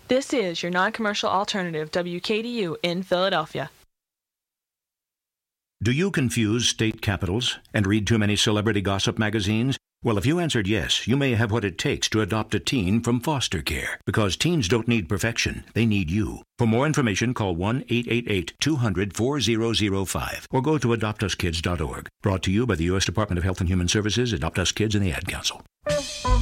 This is your non-commercial alternative, WKDU in Philadelphia. Do you confuse state capitals and read too many celebrity gossip magazines? Well, if you answered yes, you may have what it takes to adopt a teen from foster care, because teens don't need perfection, they need you. For more information, call 1-888-200-4005 or go to adoptuskids.org. Brought to you by the U.S. Department of Health and Human Services, Adopt Us Kids, and the Ad Council.